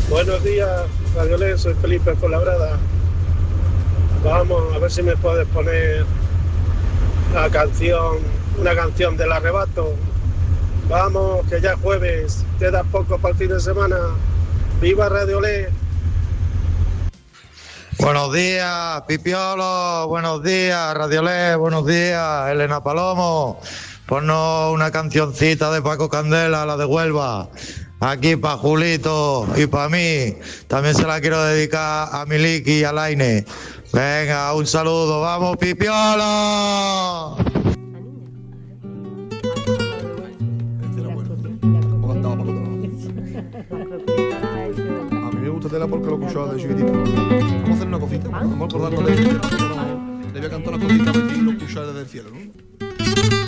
Buenos días, Radiolé, soy Felipe Fuenlabrada. Vamos, a ver si me puedes poner la canción, una canción del Arrebato. Vamos, que ya es jueves, queda poco para el fin de semana. ¡Viva Radiolé! Buenos días, Pipiolo, buenos días, Radiolé, buenos días, Elena Palomo. Ponnos una cancioncita de Paco Candela, la de Huelva. Aquí para Julito y para mí. También se la quiero dedicar a Miliki y a Laine. Venga, un saludo, vamos, Pipiolo. A mí me gusta Tela porque lo escuchaba de chiquitito. Vamos a hacer una cosita. Vamos a acordarnos de él. Le voy a cantar una cosita a ver si lo escucha desde el cielo, ¿no?